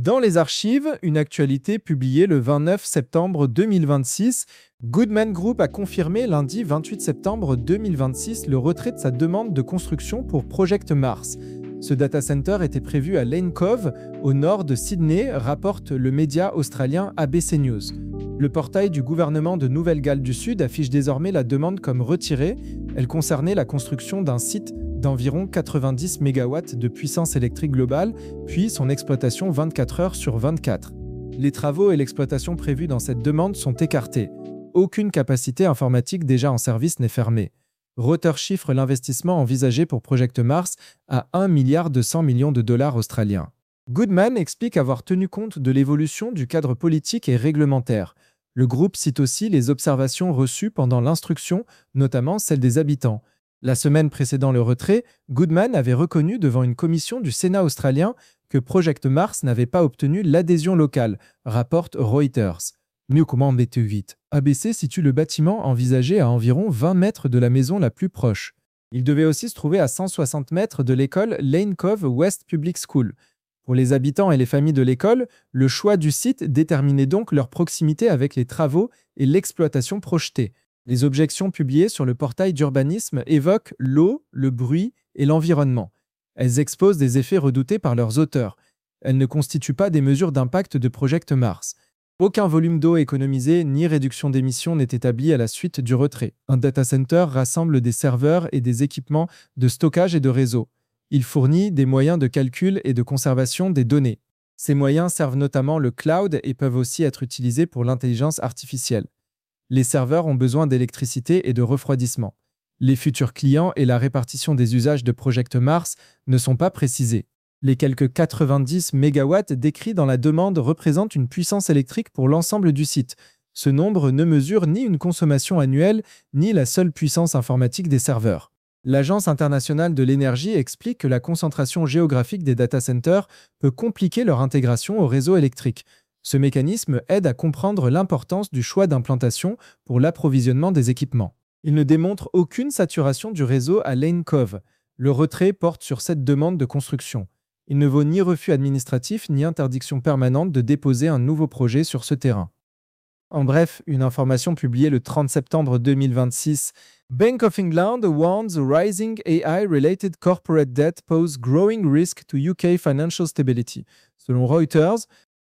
Dans les archives, une actualité publiée le 29 septembre 2026, Goodman Group a confirmé lundi 28 septembre 2026 le retrait de sa demande de construction pour Project Mars. Ce data center était prévu à Lane Cove, au nord de Sydney, rapporte le média australien ABC News. Le portail du gouvernement de Nouvelle-Galles du Sud affiche désormais la demande comme retirée. Elle concernait la construction d'un site d'environ 90 MW de puissance électrique globale, puis son exploitation 24 heures sur 24. Les travaux et l'exploitation prévus dans cette demande sont écartés. Aucune capacité informatique déjà en service n'est fermée. Reuters chiffre l'investissement envisagé pour Project Mars à 1,2 milliard de dollars australiens. Goodman explique avoir tenu compte de l'évolution du cadre politique et réglementaire. Le groupe cite aussi les observations reçues pendant l'instruction, notamment celles des habitants. La semaine précédant le retrait, Goodman avait reconnu devant une commission du Sénat australien que Project Mars n'avait pas obtenu l'adhésion locale, rapporte Reuters. Mieux comment BT8. ABC situe le bâtiment envisagé à environ 20 mètres de la maison la plus proche. Il devait aussi se trouver à 160 mètres de l'école Lane Cove West Public School. Pour les habitants et les familles de l'école, le choix du site déterminait donc leur proximité avec les travaux et l'exploitation projetée. Les objections publiées sur le portail d'urbanisme évoquent l'eau, le bruit et l'environnement. Elles exposent des effets redoutés par leurs auteurs. Elles ne constituent pas des mesures d'impact de Project Mars. Aucun volume d'eau économisé ni réduction d'émissions n'est établi à la suite du retrait. Un data center rassemble des serveurs et des équipements de stockage et de réseau. Il fournit des moyens de calcul et de conservation des données. Ces moyens servent notamment le cloud et peuvent aussi être utilisés pour l'intelligence artificielle. Les serveurs ont besoin d'électricité et de refroidissement. Les futurs clients et la répartition des usages de Project Mars ne sont pas précisés. Les quelques 90 MW décrits dans la demande représentent une puissance électrique pour l'ensemble du site. Ce nombre ne mesure ni une consommation annuelle, ni la seule puissance informatique des serveurs. L'Agence internationale de l'énergie explique que la concentration géographique des data centers peut compliquer leur intégration au réseau électrique. Ce mécanisme aide à comprendre l'importance du choix d'implantation pour l'approvisionnement des équipements. Il ne démontre aucune saturation du réseau à Lane Cove. Le retrait porte sur cette demande de construction. Il ne vaut ni refus administratif ni interdiction permanente de déposer un nouveau projet sur ce terrain. En bref, une information publiée le 30 septembre 2026. Bank of England warns rising AI-related corporate debt pose growing risk to UK financial stability. Selon Reuters,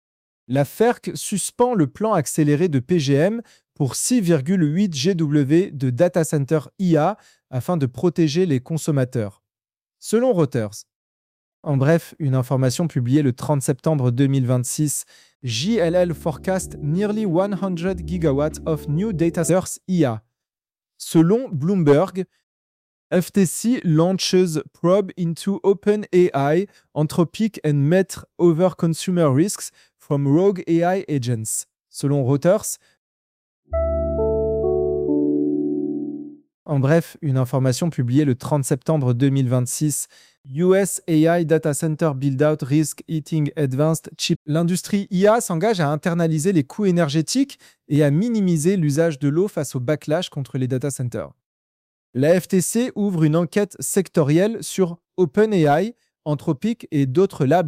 la FERC suspend le plan accéléré de PGM pour 6,8 GW de data center IA afin de protéger les consommateurs. Selon Reuters. En bref, une information publiée le 30 septembre 2026, JLL forecast nearly 100 gigawatts of new data centers IA. Selon Bloomberg, FTC launches probe into OpenAI, Anthropic and Meta over consumer risks from rogue AI agents. Selon Reuters. En bref, une information publiée le 30 septembre 2026, US AI Data Center Build-out Risk Eating Advanced Chip. L'industrie IA s'engage à internaliser les coûts énergétiques et à minimiser l'usage de l'eau face au backlash contre les data centers. La FTC ouvre une enquête sectorielle sur OpenAI, Anthropic et d'autres labs